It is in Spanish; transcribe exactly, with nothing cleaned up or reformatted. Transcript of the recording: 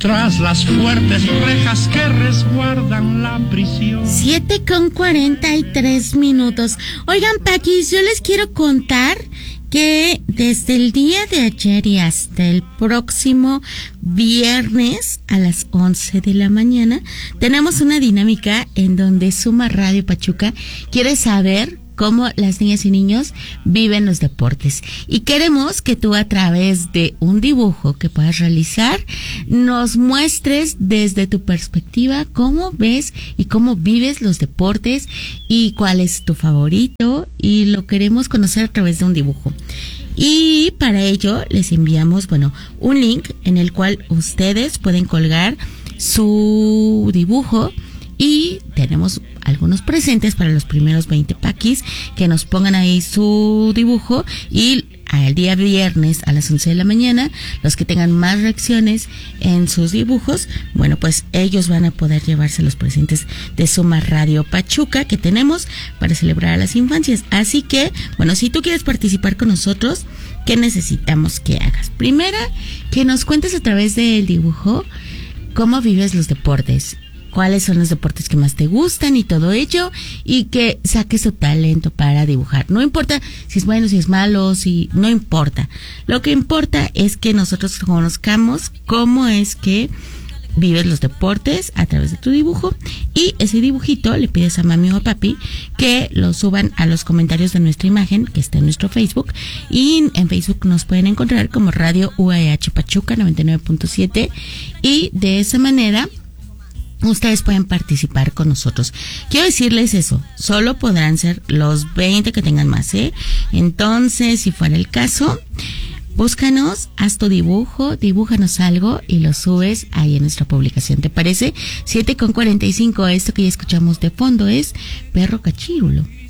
tras las fuertes rejas que resguardan la prisión. Siete con cuarenta y tres minutos. Oigan, Paquis, yo les quiero contar que desde el día de ayer y hasta el próximo viernes a las once de la mañana tenemos una dinámica en donde Suma Radio Pachuca quiere saber cómo las niñas y niños viven los deportes. Y queremos que tú, a través de un dibujo que puedas realizar, nos muestres desde tu perspectiva cómo ves y cómo vives los deportes y cuál es tu favorito, y lo queremos conocer a través de un dibujo. Y para ello les enviamos, bueno, un link en el cual ustedes pueden colgar su dibujo. Y tenemos algunos presentes para los primeros veinte paquis que nos pongan ahí su dibujo, y al día viernes a las once de la mañana, los que tengan más reacciones en sus dibujos, bueno, pues ellos van a poder llevarse los presentes de Suma Radio Pachuca que tenemos para celebrar a las infancias. Así que, bueno, si tú quieres participar con nosotros, ¿qué necesitamos que hagas? Primera, que nos cuentes a través del dibujo cómo vives los deportes, cuáles son los deportes que más te gustan y todo ello, y que saques tu talento para dibujar. No importa si es bueno, si es malo, si no importa. Lo que importa es que nosotros conozcamos cómo es que vives los deportes a través de tu dibujo, y ese dibujito le pides a mami o a papi que lo suban a los comentarios de nuestra imagen que está en nuestro Facebook, y en Facebook nos pueden encontrar como Radio U A H Pachuca noventa y nueve punto siete, y de esa manera ustedes pueden participar con nosotros. Quiero decirles eso, solo podrán ser los veinte que tengan más, ¿eh? Entonces, si fuera el caso, búscanos, haz tu dibujo, dibújanos algo y lo subes ahí en nuestra publicación. ¿Te parece? siete con cuarenta y cinco, esto que ya escuchamos de fondo es Perro Cachírulo.